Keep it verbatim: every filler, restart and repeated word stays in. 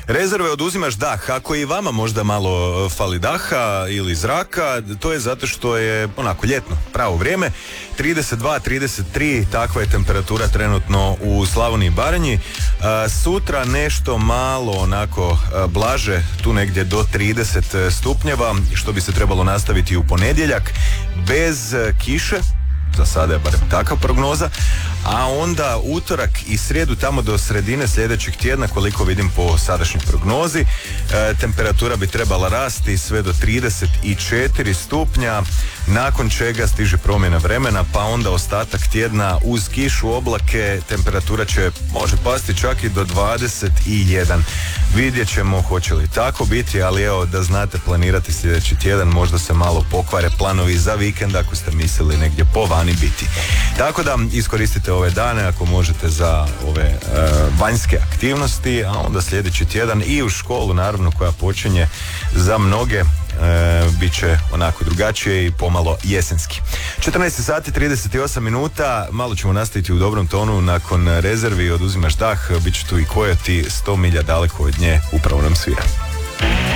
Rezerve oduzimaš dah. Ako i vama možda malo fali daha ili zraka, to je zato što je onako ljetno, pravo vrijeme. trideset dva trideset tri, takva je temperatura trenutno u Slavoniji i Baranji. Sutra nešto malo onako blaže, tu negdje do trideset stupnjeva, što bi se trebalo nastaviti u ponedjeljak, bez kiše. Za sada je barem takva prognoza, a onda utorak i srijedu tamo do sredine sljedećeg tjedna, koliko vidim po sadašnjoj prognozi, e, temperatura bi trebala rasti sve do trideset četiri stupnja, nakon čega stiže promjena vremena, pa onda ostatak tjedna uz kišu, oblake, temperatura će može pasti čak i do dvadeset jedan. Vidjet ćemo hoće li tako biti, ali evo da znate planirati sljedeći tjedan, možda se malo pokvare planovi za vikend ako ste mislili negdje po vani biti. Tako da iskoristite ove dane ako možete za ove e, vanjske aktivnosti, a onda sljedeći tjedan i u školu naravno koja počinje za mnoge E, bit će onako drugačije i pomalo jesenski. četrnaest sati trideset osam minuta, malo ćemo nastaviti u dobrom tonu nakon rezervi oduzimaš dah, bit će tu i Coyote sto milja daleko od nje, upravo nam svira.